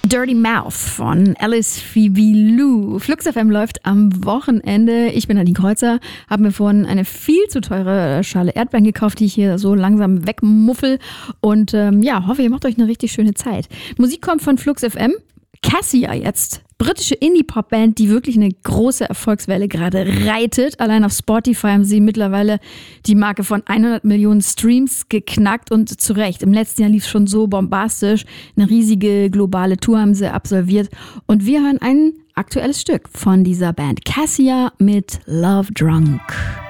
Dirty Mouth von Alice Phoebe Lou. Flux FM läuft am Wochenende. Ich bin Nadine Kreuzer, habe mir vorhin eine viel zu teure Schale Erdbeeren gekauft, die ich hier so langsam wegmuffel und hoffe, ihr macht euch eine richtig schöne Zeit. Musik kommt von Flux FM. Cassia jetzt. Britische Indie-Pop-Band, die wirklich eine große Erfolgswelle gerade reitet. Allein auf Spotify haben sie mittlerweile die Marke von 100 Millionen Streams geknackt und zu Recht. Im letzten Jahr lief es schon so bombastisch. Eine riesige globale Tour haben sie absolviert. Und wir hören ein aktuelles Stück von dieser Band. Cassia mit Love Drunk.